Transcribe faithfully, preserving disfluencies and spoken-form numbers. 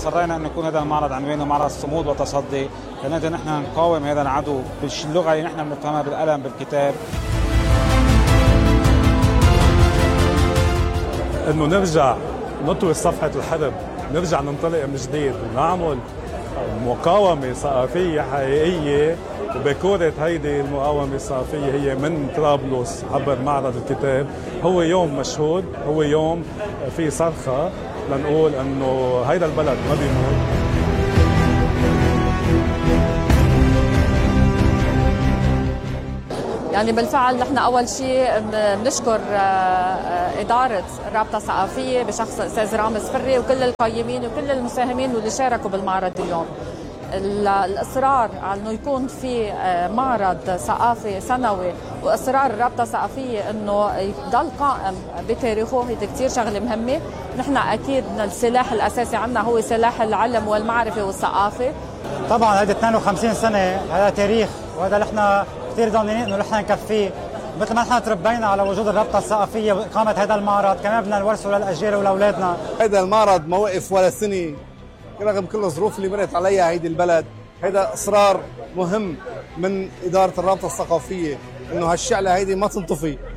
أصرينا أن يكون هذا المعرض عنوانه معرض صمود وتصدي، لنقدر نحن نقاوم هذا العدو باللغة اللي نحن بنفهمها، بالقلم بالكتاب. إنه نرجع نطوي صفحة الحرب، نرجع ننطلق من جديد ونعمل مقاومة ثقافية حقيقية، وبكورة هيدي المقاومة الثقافية هي من طرابلس عبر معرض الكتاب. هو يوم مشهود، هو يوم في صرخة لنقول انه هيدا البلد ما بيموت. يعني بالفعل نحن أول شيء بنشكر إدارة الرابطة الثقافية بشخص الأستاذ رامز فري وكل القيمين وكل المساهمين واللي شاركوا بالمعرض اليوم. الإصرار على أنه يكون في معرض ثقافي سنوي وإصرار الرابطة الثقافية أنه يضل قائم بتاريخه هي كثير شغلة مهمة. نحن أكيد السلاح الأساسي عنا هو سلاح العلم والمعرفة والثقافة. طبعا هذه اثنين وخمسين سنة هذا تاريخ، وهذا نحن كثير ضامنين انه نحن نكفيه. مثل ما نحن تربينا على وجود الرابطه الثقافيه واقامه هذا المعرض، كمان بدنا نورثه للاجيال ولاولادنا. هذا المعرض ما وقف ولا سنه رغم كل الظروف اللي مرت عليها هيدي البلد. هذا اصرار مهم من اداره الرابطه الثقافيه انه هالشعله هيدي ما تنطفي.